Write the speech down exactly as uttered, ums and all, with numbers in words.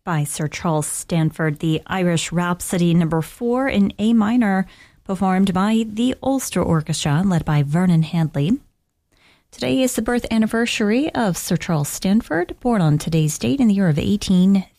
by Sir Charles Stanford, the Irish Rhapsody number four in A minor, performed by the Ulster Orchestra, led by Vernon Handley. Today is the birth anniversary of Sir Charles Stanford, born on today's date in the year of eighteen